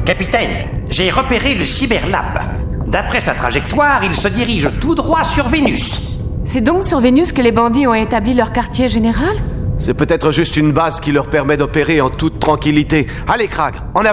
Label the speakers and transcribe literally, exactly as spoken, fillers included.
Speaker 1: Capitaine, j'ai repéré le Cyberlab. D'après sa trajectoire, il se dirige tout droit sur Vénus.
Speaker 2: C'est donc sur Vénus que les bandits ont établi leur quartier général ?
Speaker 3: C'est peut-être juste une base qui leur permet d'opérer en toute tranquillité. Allez, Krag, en avant!